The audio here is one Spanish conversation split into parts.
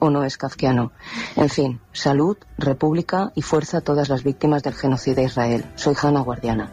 o no es kafkiano. En fin, salud, república y fuerza a todas las víctimas del genocidio de Israel. Soy Hanna Guardiana.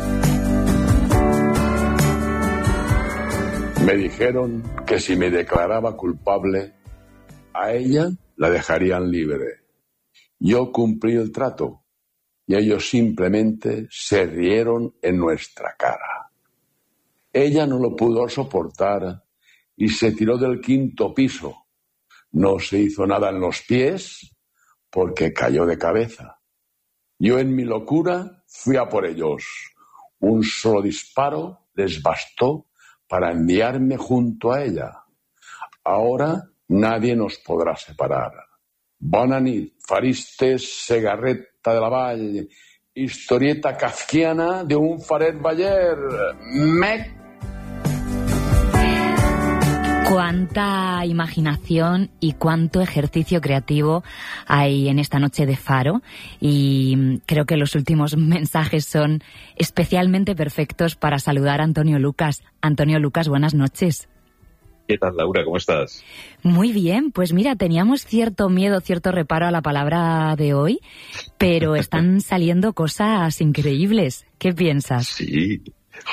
Me dijeron que si me declaraba culpable, a ella la dejarían libre. Yo cumplí el trato y ellos simplemente se rieron en nuestra cara. Ella no lo pudo soportar y se tiró del 5º piso. No se hizo nada en los pies porque cayó de cabeza. Yo en mi locura fui a por ellos. Un solo disparo les bastó para enviarme junto a ella. Ahora nadie nos podrá separar. Bona nit, faristes, Segarreta de la Vall, historieta kafkiana de un Faret Baller. Mec. Cuánta imaginación y cuánto ejercicio creativo hay en esta noche de Faro, y creo que los últimos mensajes son especialmente perfectos para saludar a Antonio Lucas. Antonio Lucas, buenas noches. ¿Qué tal, Laura? ¿Cómo estás? Muy bien, pues mira, teníamos cierto miedo, cierto reparo a la palabra de hoy, pero están saliendo cosas increíbles. ¿Qué piensas? Sí.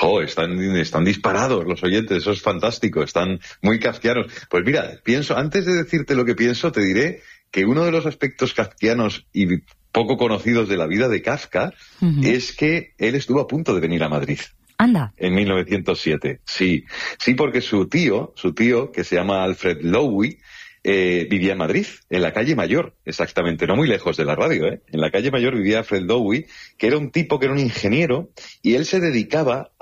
Están disparados los oyentes, eso es fantástico, están muy kafkianos. Pues mira, antes de decirte lo que pienso, te diré que uno de los aspectos kafkianos y poco conocidos de la vida de Kafka es que él estuvo a punto de venir a Madrid. Anda. En 1907, sí, porque su tío, que se llama Alfred Lowy, vivía en Madrid, en la calle Mayor, exactamente, no muy lejos de la radio, En la calle Mayor vivía Alfred Lowy, que era un tipo que era un ingeniero, y él se dedicaba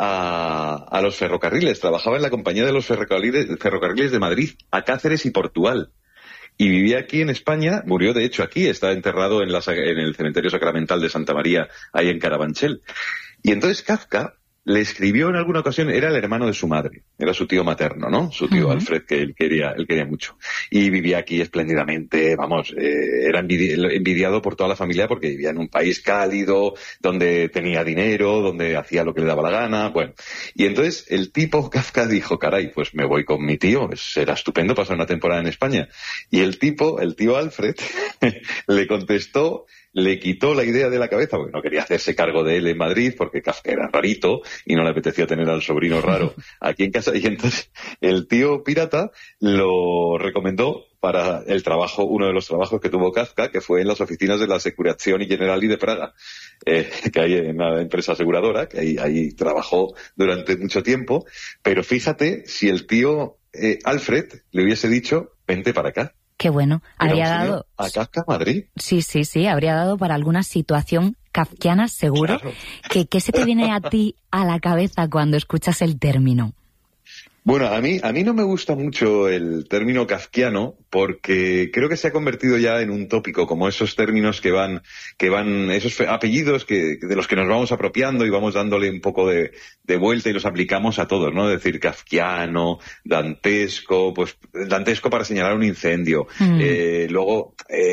a los ferrocarriles, trabajaba en la compañía de los ferrocarriles de Madrid, a Cáceres y Portugal. Y vivía aquí en España, murió de hecho aquí, está enterrado en el cementerio sacramental de Santa María, ahí en Carabanchel. Y entonces Kafka le escribió en alguna ocasión, era el hermano de su madre, era su tío materno, ¿no? Su tío Alfred, que él quería mucho. Y vivía aquí espléndidamente, era envidiado por toda la familia porque vivía en un país cálido, donde tenía dinero, donde hacía lo que le daba la gana, bueno. Y entonces el tipo Kafka dijo, caray, pues me voy con mi tío, será estupendo pasar una temporada en España. Y el tío Alfred, le contestó, le quitó la idea de la cabeza, porque no quería hacerse cargo de él en Madrid, porque Kafka era rarito y no le apetecía tener al sobrino raro aquí en casa. Y entonces el tío pirata lo recomendó para uno de los trabajos que tuvo Kafka, que fue en las oficinas de la Assicurazioni Generali de Praga, que hay en una empresa aseguradora, que ahí trabajó durante mucho tiempo. Pero fíjate si el tío Alfred le hubiese dicho, vente para acá. Qué bueno. Habría dado... ¿A Kafka Madrid? Sí, habría dado para alguna situación kafkiana, seguro. Claro. ¿Qué se te viene a ti a la cabeza cuando escuchas el término? Bueno, a mí no me gusta mucho el término kafkiano porque creo que se ha convertido ya en un tópico, como esos términos que van esos apellidos de los que nos vamos apropiando y vamos dándole un poco de vuelta y los aplicamos a todos, ¿no? Es decir, kafkiano, dantesco, pues dantesco para señalar un incendio. Luego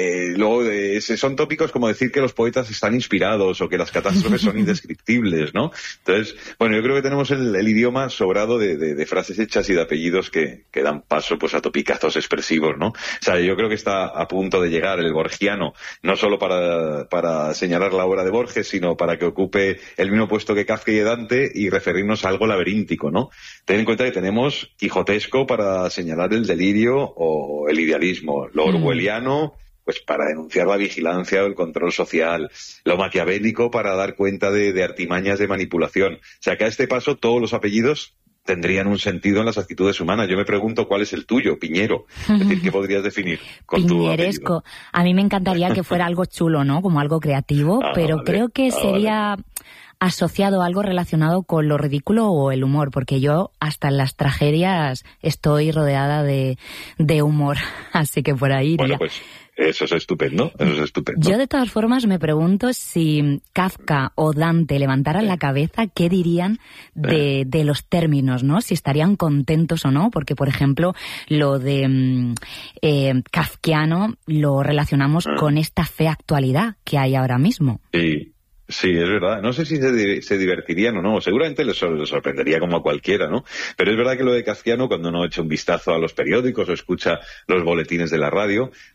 son tópicos como decir que los poetas están inspirados o que las catástrofes son indescriptibles, ¿no? Entonces, bueno, yo creo que tenemos el idioma sobrado de frases hechas y de apellidos que dan paso pues a topicazos expresivos, ¿no? O sea, yo creo que está a punto de llegar el borgiano, no solo para señalar la obra de Borges, sino para que ocupe el mismo puesto que Kafka y Dante y referirnos a algo laberíntico, ¿no? Ten en cuenta que tenemos quijotesco para señalar el delirio o el idealismo, lo orwelliano pues para denunciar la vigilancia o el control social, lo maquiavélico para dar cuenta de artimañas de manipulación. O sea, que a este paso todos los apellidos tendrían un sentido en las actitudes humanas. Yo me pregunto cuál es el tuyo, Piñero. Es decir, ¿qué podrías definir con tu apellido? A mí me encantaría que fuera algo chulo, ¿no? Como algo creativo, pero vale, creo que sería asociado a algo relacionado con lo ridículo o el humor, porque yo hasta en las tragedias estoy rodeada de humor, así que por ahí iría. Bueno, pues eso es estupendo, Yo de todas formas me pregunto si Kafka o Dante levantaran la cabeza, ¿qué dirían de los términos, no? Si estarían contentos o no, porque por ejemplo lo de kafkiano lo relacionamos con esta fea actualidad que hay ahora mismo. Sí, es verdad. No sé si se divertirían o no. Seguramente les sorprendería como a cualquiera, ¿no? Pero es verdad que lo de kafkiano, cuando uno echa un vistazo a los periódicos o escucha los boletines de la radio,